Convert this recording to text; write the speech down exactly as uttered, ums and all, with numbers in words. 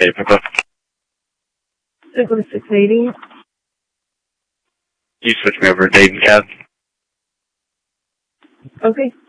Okay, Pippa. Sigma six eighty. You switch me over to Dayton Cab. Okay.